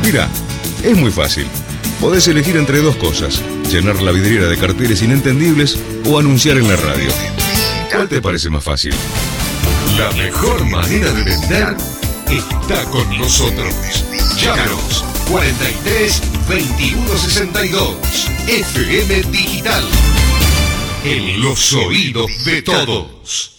Mirá, es muy fácil. Podés elegir entre dos cosas: llenar la vidriera de carteles inentendibles o anunciar en la radio. ¿Cuál te parece más fácil? La mejor manera de vender está con nosotros. Llámanos 43 21 62. FM Digital. En los oídos de todos.